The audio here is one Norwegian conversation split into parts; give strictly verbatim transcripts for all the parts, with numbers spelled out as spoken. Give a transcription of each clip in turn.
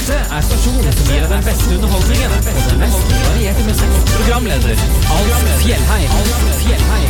Dette er stasjonen som gir deg den beste underholdningen og den mest varierte musikk. Programleder Alf Fjellheim. Alf Fjellheim.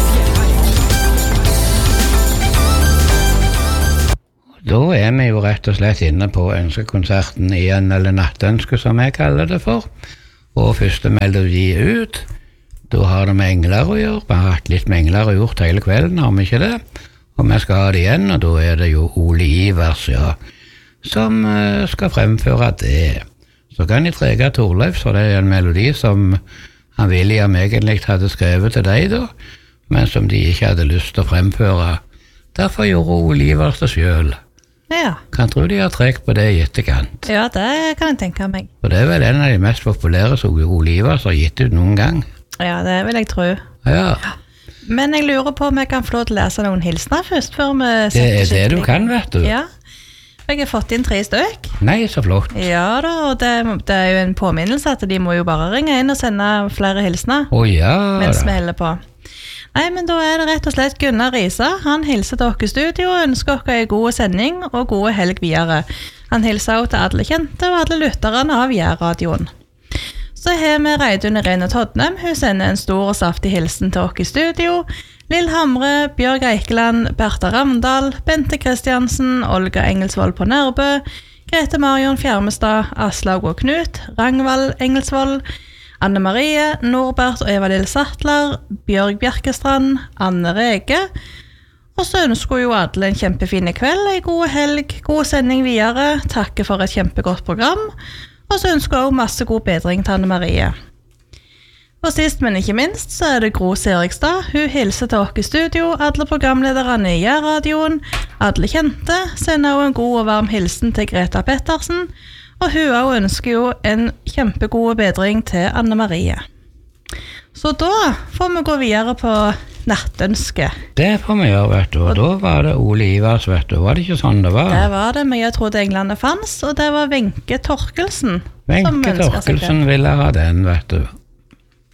Da er vi jo rett og slett inne på ønskekonserten igjen, eller nattønske som jeg kaller det for. Og første melodi ut, da har det med engler å gjøre. Vi har hatt litt med engler å gjort hele kvelden, har vi ikke det? Og vi skal ha det igjen, og da er det jo Ole Ivers, ja, som uh, skal fremføre det. Så kan jeg trege Torleif, for det er en melodi som han William egentlig hadde skrevet til deg da, men som de ikke hadde lyst til å fremføre. Derfor gjorde Ole Ivers det selv. Ja. Kan tro de har trekt på det i etterkant. Ja, det kan jeg tenke meg. Og det er vel en av de mest populære som Ole Ivers har gitt ut noen gang. Ja, det vil jeg tro. Ja. Men jeg lurer på om jeg kan få lov til å lese noen hilsner først, før vi Det er det du kan, vet du. Ja, jeg har fått inn tre stykk. Nei, så flott. Ja da, og det, det er jo en påminnelse at de må jo bare ringe inn og sende flere hilsner. Å ja mens da. vi holder på. Nei, men da er det rett og slett Gunnar Risa. Han hilser til dere i studio og ønsker dere en god sending og gode helg videre. Han hilser også til alle kjente og alle lytterne av Jærradioen. Så har vi Reidun Irene Todnem. Hun sender en stor og saftig hilsen til dere i studio. Lill Hamre, Bjørg Eikeland, Bertha Ramdal, Bente Kristiansen, Olga Engelsvold på Nærbø, Grete Marion Fjermestad, Aslaug og Knut, Rangvald Engelsvold, Anne Marie, Norbert og Eva-Lill Sattler, Bjørg Bjerkestrand, Anne Rege. Og så ønsker jo alle en kjempefine kveld, en god helg, god sending videre. Takker for et kjempegodt program. Og så ønsker jeg også masse god bedring til Anne Marie. Og sist, men ikke minst, så er det Gro Serikstad. Hun hilser til dere i studio, alle programlederne i Jærradioen, alle kjente, sender også en god og varm hilsen til Greta Pettersen, og hun også ønsker jo en kjempegod bedring til Anne Marie. Så da får vi gå videre på nattønske. Det får vi gjøre, vet du. Og da var det Ole Ivers, vet du. Var det ikke sånn det var? Det var det, men jeg trodde Englene fanns, og det var Wenche Torkelsen. Wenche Torkelsen ville ha den, vet du.